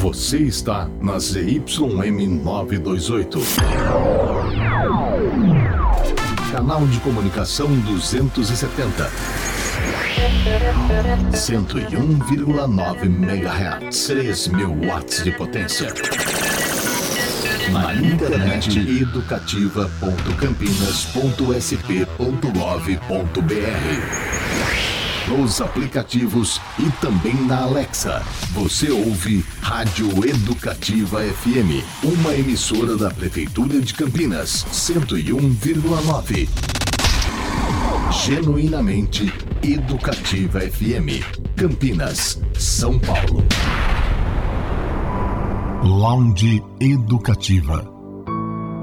Você está na ZYM 928. Canal de comunicação 270. 101,9 MHz. 3.000 watts de potência. Na internet educativa.campinas.sp.gov.br. Nos aplicativos e também na Alexa. Você ouve Rádio Educativa FM, uma emissora da Prefeitura de Campinas, 101,9. Genuinamente Educativa FM, Campinas, São Paulo. Lounge Educativa.